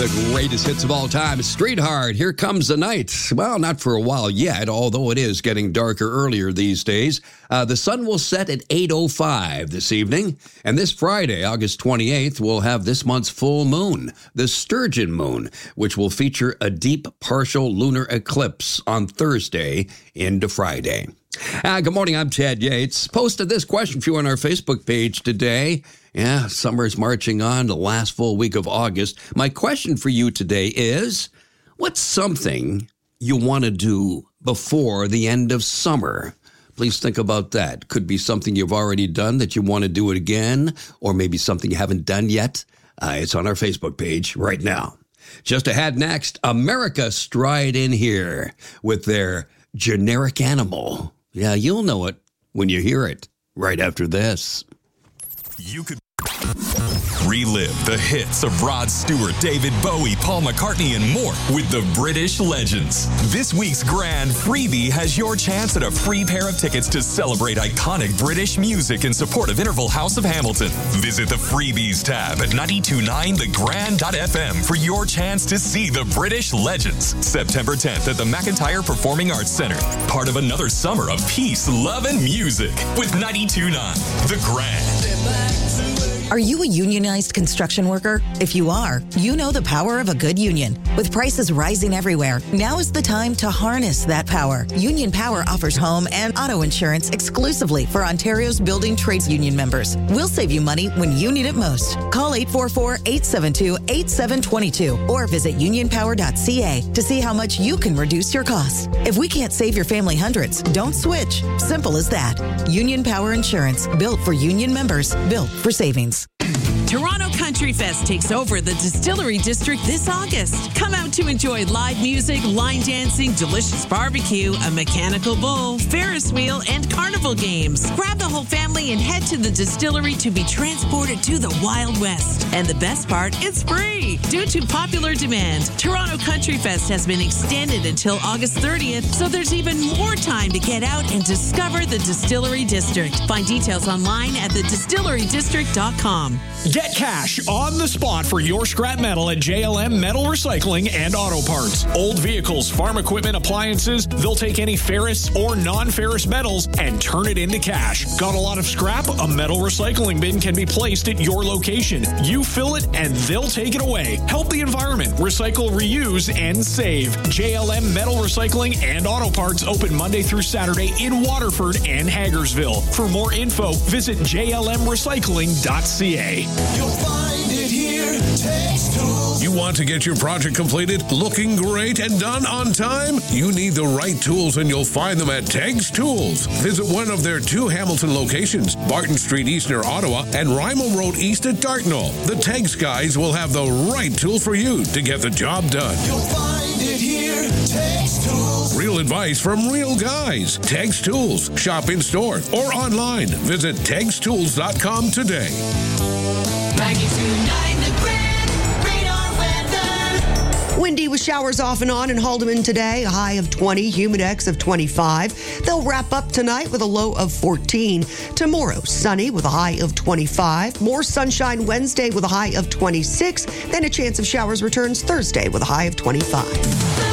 The greatest hits of all time, Street Hard, Here Comes the Night. Well, not for a while yet, although it is getting darker earlier these days. The sun will set at 8:05 this evening, and this Friday, August 28th, we'll have this month's full moon, the Sturgeon moon, which will feature a deep partial lunar eclipse on Thursday into Friday. Good morning, I'm Chad Yates. Posted this question for you on our Facebook page today. Yeah, summer's marching on, the last full week of August. My question for you today is, what's something you want to do before the end of summer? Please think about that. Could be something you've already done that you want to do it again, or maybe something you haven't done yet. It's on our Facebook page right now. Just ahead next, America stride in here with their generic animal. Yeah, you'll know it when you hear it right after this. You could relive the hits of Rod Stewart, David Bowie, Paul McCartney, and more with the British Legends. This week's grand freebie has your chance at a free pair of tickets to celebrate iconic British music in support of Interval House of Hamilton. Visit the freebies tab at 929thegrand.fm for your chance to see the British Legends. September 10th at the McIntyre Performing Arts Center. Part of another summer of peace, love, and music with 92.9 The Grand. Are you a unionized construction worker? If you are, you know the power of a good union. With prices rising everywhere, now is the time to harness that power. Union Power offers home and auto insurance exclusively for Ontario's building trades union members. We'll save you money when you need it most. Call 844-872-8722 or visit unionpower.ca to see how much you can reduce your costs. If we can't save your family hundreds, don't switch. Simple as that. Union Power Insurance, built for union members, built for savings. Toronto Country Fest takes over the Distillery District this August. Come out to enjoy live music, line dancing, delicious barbecue, a mechanical bull, Ferris wheel, and carnival games. Grab the whole family and head to the distillery to be transported to the Wild West. And the best part, it's free. Due to popular demand, Toronto Country Fest has been extended until August 30th, so there's even more time to get out and discover the Distillery District. Find details online at thedistillerydistrict.com. Get cash on the spot for your scrap metal at JLM Metal Recycling and Auto Parts. Old vehicles, farm equipment, appliances, they'll take any ferrous or non-ferrous metals and turn it into cash. Got a lot of scrap? A metal recycling bin can be placed at your location. You fill it and they'll take it away. Help the environment. Recycle, reuse, and save. JLM Metal Recycling and Auto Parts open Monday through Saturday in Waterford and Hagersville. For more info, visit jlmrecycling.ca. You'll find it here. Tex Tools. You want to get your project completed, looking great, and done on time? You need the right tools, and you'll find them at Tex Tools. Visit one of their two Hamilton locations, Barton Street East near Ottawa and Rymal Road East at Dartnall. The Tex guys will have the right tool for you to get the job done. You'll find it here. Tex Tools. Real advice from real guys. Tex Tools. Shop in store or online. Visit TexTools.com today. 92.9 The Grand. Radar weather. Windy with showers off and on in Haldeman today. A high of 20, Humidex of 25. They'll wrap up tonight with a low of 14. Tomorrow, sunny with a high of 25. More sunshine Wednesday with a high of 26. Then a chance of showers returns Thursday with a high of 25.